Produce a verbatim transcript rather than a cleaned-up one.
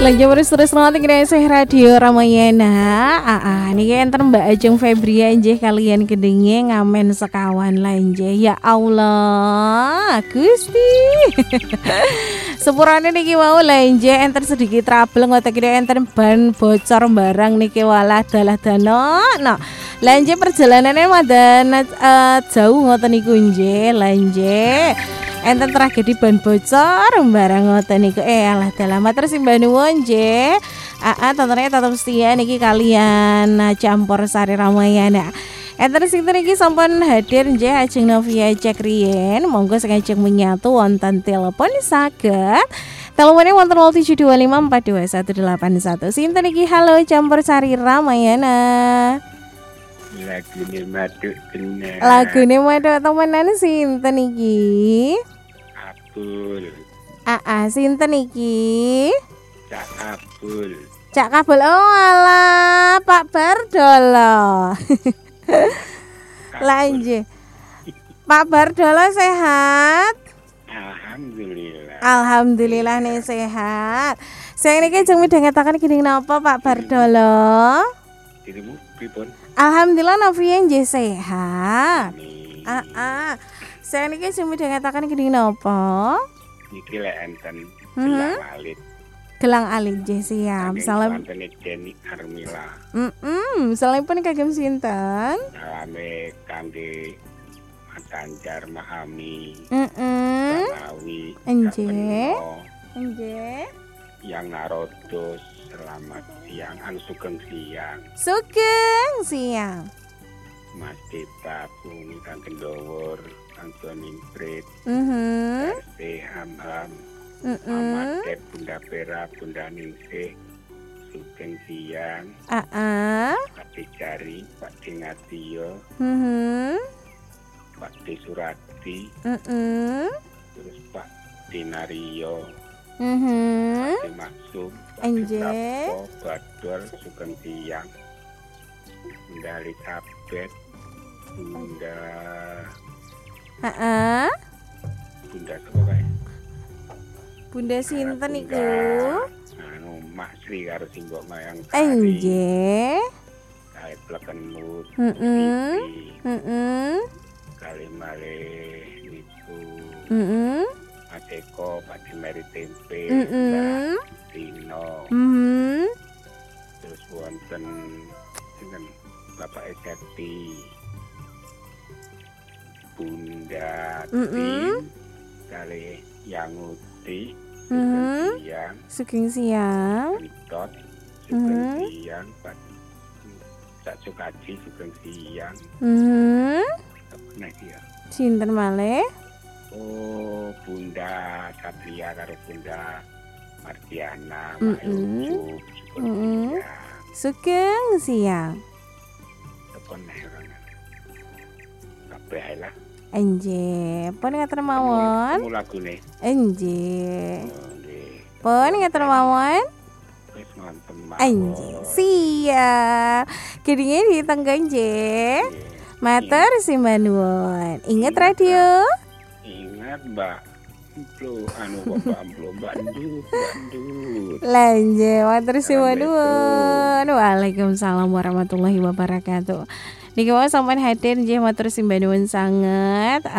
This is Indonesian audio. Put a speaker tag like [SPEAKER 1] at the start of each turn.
[SPEAKER 1] Lanjut terus-terus nanti kira saya Radio Ramayana. Ah, ah niki enten Mbak Ajeng Febria nggih kalian kedenge ngamen sekawan lah nggih. Ya Allah, Gusti. Sepurane niki wau lah nggih enten sedikit trouble ngoten kira enten ban bocor barang niki walah dalah dano. Nah, lah nggih perjalanannya madan uh, jauh ngoten niku nggih, lah nggih. Enten tragedi ban bocor barang ngoten niku eh alah dalah matur simbah nuwun nggih. Aa tentunya tetap setia niki kalian campur sari Ramayana. Enten sinten iki sampun hadir nggih ajeng Novia cek riyen monggo sengajeng menyatu wonten telepon saged. Teleponnya wonten nol tujuh dua lima empat dua satu delapan satu. Sinten iki halo campur sari Ramayana.
[SPEAKER 2] Lagune maduk tenan.
[SPEAKER 1] Lagune maduk temenan sinten iki?
[SPEAKER 2] Abul.
[SPEAKER 1] Aa sinten iki?
[SPEAKER 2] Cak Abul.
[SPEAKER 1] Cak Kabul. Oh alah Pak Bardolo. Lanjut. Pak Bardolo sehat?
[SPEAKER 2] Alhamdulillah.
[SPEAKER 1] Alhamdulillah nih sehat. Saya ini kan jeng midhangetaken gini napa Pak Bardolo?
[SPEAKER 2] Dirimu pripun?
[SPEAKER 1] Alhamdulillah Novia nggih sehat.
[SPEAKER 2] Amin.
[SPEAKER 1] Ah, ah. Saya niki jeng midhangetaken gini napa?
[SPEAKER 2] Niki lek enten
[SPEAKER 1] Hmm?
[SPEAKER 2] gelang alit.
[SPEAKER 1] Gelang alit nggih siap. Salam.
[SPEAKER 2] Wonten Deni Armila.
[SPEAKER 1] Heeh, salamipun kagem sinten?
[SPEAKER 2] Salame kangge Mas Anjar Mahami.
[SPEAKER 1] Heeh.
[SPEAKER 2] Kanawi.
[SPEAKER 1] Nggih. Nggih.
[SPEAKER 2] Yang Narodos selamat siang, anu sugeng siang.
[SPEAKER 1] Sugeng siang.
[SPEAKER 2] Mas Dita Bumi Kang Kendowor, Antoni Prit,
[SPEAKER 1] Mhm.
[SPEAKER 2] R T Hamham,
[SPEAKER 1] Heeh.
[SPEAKER 2] Amat Bunda Pera, Bunda Ningsih, sugeng siang.
[SPEAKER 1] Aa.
[SPEAKER 2] Pak Dicari, Pak Dingatio,
[SPEAKER 1] Mhm.
[SPEAKER 2] Pak D Surati,
[SPEAKER 1] Heeh.
[SPEAKER 2] terus Pak Dinario,
[SPEAKER 1] Mhm.
[SPEAKER 2] Pak D Maksum, Pak
[SPEAKER 1] Nggih.
[SPEAKER 2] Prapo, Bador, sugeng siang. Bunda Elizabeth, Bunda
[SPEAKER 1] Heeh.
[SPEAKER 2] Bunda sapa kae?
[SPEAKER 1] Bunda sinten niku?
[SPEAKER 2] Anu Mak Sri karo Simbok Mayang
[SPEAKER 1] Nggih.
[SPEAKER 2] Kae pleken mut.
[SPEAKER 1] Heeh. Heeh.
[SPEAKER 2] Kali male niku.
[SPEAKER 1] Heeh.
[SPEAKER 2] Mas Eko, Pak Dimeri Tempe.
[SPEAKER 1] Heeh.
[SPEAKER 2] Dino.
[SPEAKER 1] Mhm.
[SPEAKER 2] Terus wonten sinten Bapak Eseti. Bunda
[SPEAKER 1] Mm-mm.
[SPEAKER 2] Tim kali Yanguti.
[SPEAKER 1] Mhm.
[SPEAKER 2] Siang.
[SPEAKER 1] Sugeng siang.
[SPEAKER 2] Ritot,
[SPEAKER 1] Mhm.
[SPEAKER 2] sugeng siang, Pak Cak Sukaji, sugeng siang.
[SPEAKER 1] Mhm.
[SPEAKER 2] Nah dia.
[SPEAKER 1] Sinten malih?
[SPEAKER 2] Oh, Bunda Satria karo Bunda Mardiana,
[SPEAKER 1] Mm-mm.
[SPEAKER 2] Mak Ucup, sugeng
[SPEAKER 1] Mm-mm.
[SPEAKER 2] siang.
[SPEAKER 1] Sugeng siang.
[SPEAKER 2] Telepon nih orang. Kabeh ae lah.
[SPEAKER 1] Enje, pun ngaten mawon.
[SPEAKER 2] Temu lagune.
[SPEAKER 1] Enje.
[SPEAKER 2] Oh, nggih.
[SPEAKER 1] Pun ngaten mawon.
[SPEAKER 2] Wis ngoten
[SPEAKER 1] Enje.
[SPEAKER 2] mawon.
[SPEAKER 1] Siap. Kedinge ditenggang nggih.
[SPEAKER 2] Nggih.
[SPEAKER 1] Matur simbah nuwun. Ingat radio.
[SPEAKER 2] Ingat Mbak Amplo, anu Mbak Amplo, Mbak Ndut, Mbak Ndut.
[SPEAKER 1] Lanje, matur simbah
[SPEAKER 2] Assalamualaikum.
[SPEAKER 1] nuwun. Waalaikumsalam warahmatullahi wabarakatuh. Niki wae sampean hadir nggih matur simbah nuwun sanget.